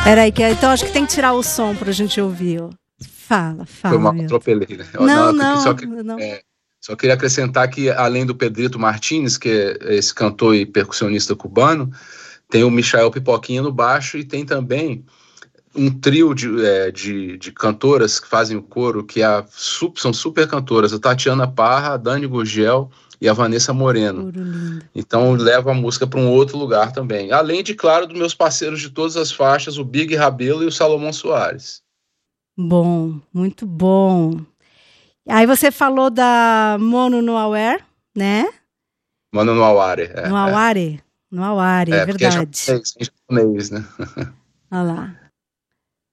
Peraí, então acho que tem que tirar o som pra gente ouvir. Fala. Foi mal, atropelei, né? Só queria acrescentar que, além do Pedrito Martínez, que é esse cantor e percussionista cubano, tem o Michael Pipoquinha no baixo e tem também um trio de cantoras que fazem o coro, que são super cantoras, a Tatiana Parra, a Dani Gurgel e a Vanessa Moreno. Então leva a música para um outro lugar também. Além de, claro, dos meus parceiros de todas as faixas, o Big Rabelo e o Salomão Soares. Bom, muito bom. Aí você falou da Mono no Aware, né? Mono no Aware. No Aware, é verdade. É japonês, né? Olha lá.